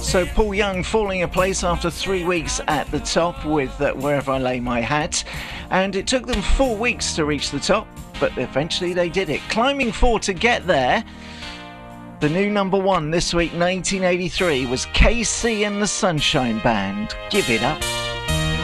So Paul Young falling a place after 3 weeks at the top with Wherever I Lay My Hat. And it took them 4 weeks to reach the top, but eventually they did it. Climbing 4 to get there. The new number 1 this week, 1983, was KC and the Sunshine Band. Give it up.